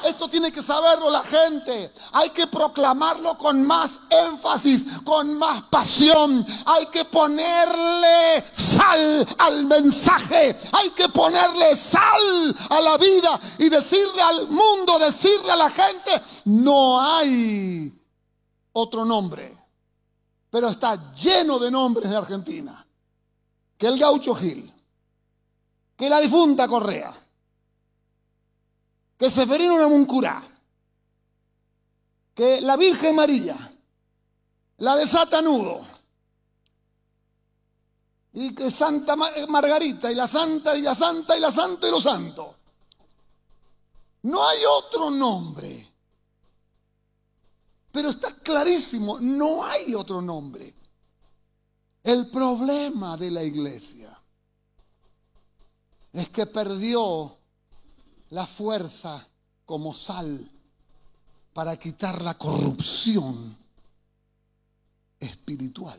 Esto tiene que saberlo la gente. Hay que proclamarlo con más énfasis, con más pasión. Hay que ponerle sal al mensaje. Hay que ponerle sal a la vida y decirle al mundo, decirle a la gente, no hay otro nombre. Pero está lleno de nombres de Argentina. Que el Gaucho Gil, que la difunta Correa, que Seferino Namuncurá, que la Virgen María, la de Satanudo, y que Santa Margarita, y la Santa, y la Santa, y la Santa, y los santos. No hay otro nombre. Pero está clarísimo, no hay otro nombre. El problema de la iglesia es que perdió la fuerza como sal para quitar la corrupción espiritual.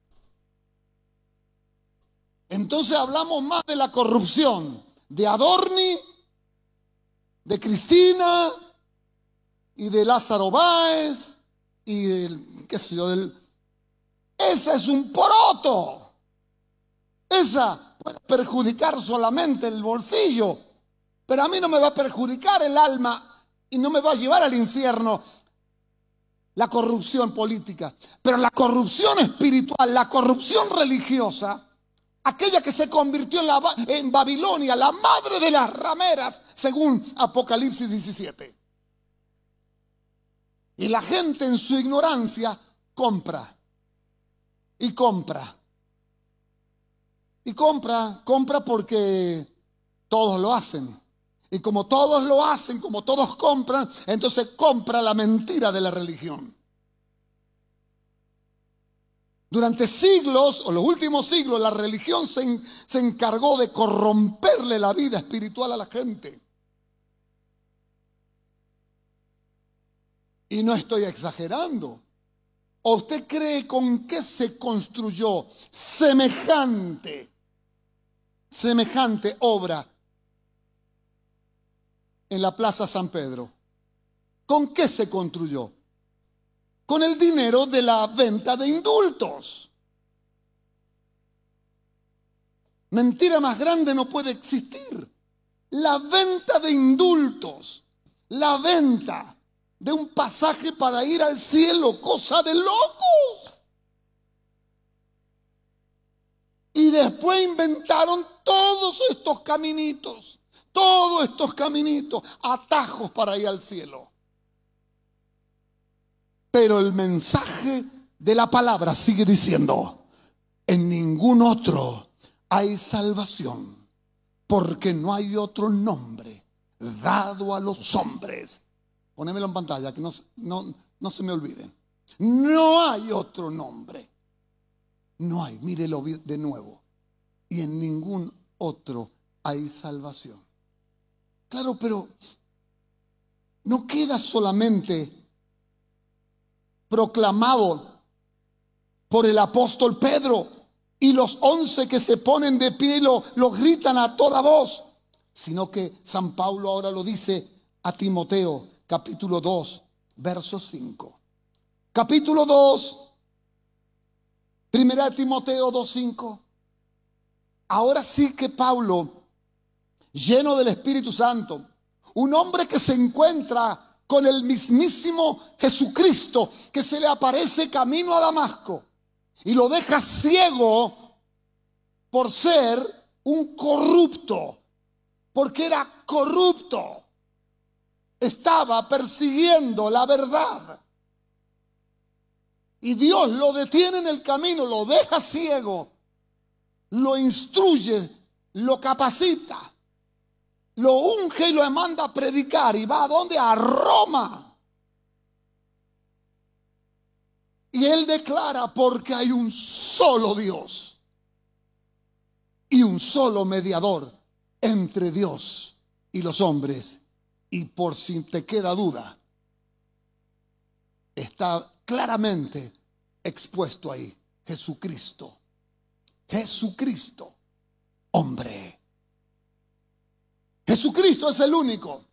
Entonces hablamos más de la corrupción de Adorni, de Cristina y de Lázaro Báez y del, qué sé yo, esa es un poroto. Esa puede perjudicar solamente el bolsillo, pero a mí no me va a perjudicar el alma y no me va a llevar al infierno la corrupción política. Pero la corrupción espiritual, la corrupción religiosa, aquella que se convirtió en Babilonia, la madre de las rameras, según Apocalipsis 17. Y la gente en su ignorancia compra. Y compra. Y compra porque todos lo hacen. Y como todos lo hacen, como todos compran, entonces compra la mentira de la religión. Durante siglos, o los últimos siglos, la religión se encargó de corromperle la vida espiritual a la gente. Y no estoy exagerando. ¿O usted cree con qué se construyó semejante obra en la Plaza San Pedro? ¿Con qué se construyó? Con el dinero de la venta de indultos. Mentira más grande no puede existir. La venta de indultos, la venta de un pasaje para ir al cielo, cosa de locos. Y después inventaron todos estos caminitos, atajos para ir al cielo. Pero el mensaje de la palabra sigue diciendo, en ningún otro hay salvación, porque no hay otro nombre dado a los hombres. Ponémelo en pantalla, que no se me olviden. No hay otro nombre. No hay, mírelo de nuevo. Y en ningún otro hay salvación. Claro, pero no queda solamente proclamado por el apóstol Pedro y los 11 que se ponen de pie y lo gritan a toda voz, sino que San Pablo ahora lo dice a Timoteo, capítulo 2, verso 5. Capítulo 2, primera de Timoteo 2, 5. Ahora sí que Pablo, lleno del Espíritu Santo, un hombre que se encuentra con el mismísimo Jesucristo, que se le aparece camino a Damasco y lo deja ciego por ser un corrupto, porque era corrupto. Estaba persiguiendo la verdad. Y Dios lo detiene en el camino, lo deja ciego, lo instruye, lo capacita, lo unge y lo manda a predicar. ¿Y va a dónde? A Roma. Y él declara, porque hay un solo Dios y un solo mediador entre Dios y los hombres. Y por si te queda duda, está claramente expuesto ahí: Jesucristo. Jesucristo, hombre. Jesucristo es el único.